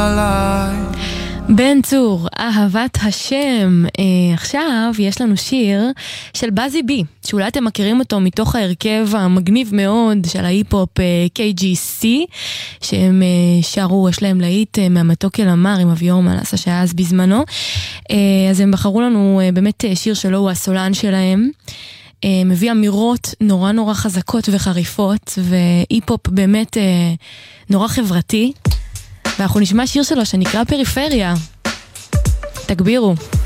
בן צור, אהבת השם. עכשיו יש לנו שיר של בזי בי, שאולי אתם מכירים אותו מתוך ההרכב המגניב מאוד של ההיפ-הופ KGC, שהם שרו, יש להם להיט מהמתוק אל המר עם אביור מלאסה שהיה אז בזמנו. אז הם בחרו לנו באמת שיר שלו, הוא הסולן שלהם. מביא אמירות נורא נורא חזקות וחריפות, והיפ-הופ באמת נורא חברתי. ואנחנו נשמע שיר שלו שנקרא פריפריה. תגבירו.